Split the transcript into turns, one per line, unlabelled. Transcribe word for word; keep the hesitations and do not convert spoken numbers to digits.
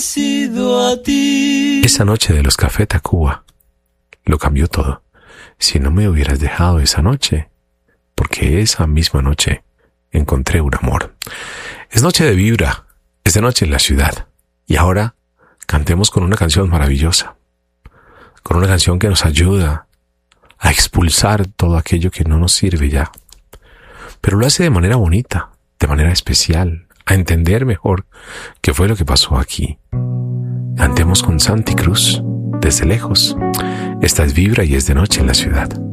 Sido a ti.
Esa noche de los Café Tacuba lo cambió todo. Si no me hubieras dejado esa noche, porque esa misma noche encontré un amor. Es noche de vibra, es de noche en la ciudad. Y ahora cantemos con una canción maravillosa, con una canción que nos ayuda a expulsar todo aquello que no nos sirve ya. Pero lo hace de manera bonita, de manera especial, a entender mejor qué fue lo que pasó aquí. Cantemos con Santi Cruz, desde lejos. Esta es Vibra y es de noche en la ciudad.